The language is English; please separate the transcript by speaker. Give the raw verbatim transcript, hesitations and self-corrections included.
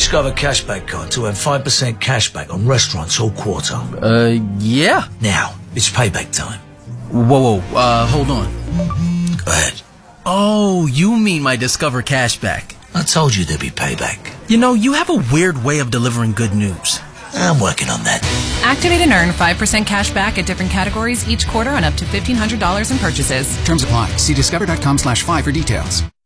Speaker 1: Discover Cashback Card to earn five percent cashback on restaurants all quarter.
Speaker 2: Uh, yeah.
Speaker 1: Now, it's payback time.
Speaker 2: Whoa, whoa, uh, hold on.
Speaker 1: Go ahead.
Speaker 2: Oh, you mean my Discover Cashback.
Speaker 1: I told you there'd be payback.
Speaker 2: You know, you have a weird way of delivering good news.
Speaker 1: I'm working on that.
Speaker 3: Activate and earn five percent cash back at different categories each quarter on up to fifteen hundred dollars in purchases.
Speaker 4: Terms apply. See discover.com slash five for details.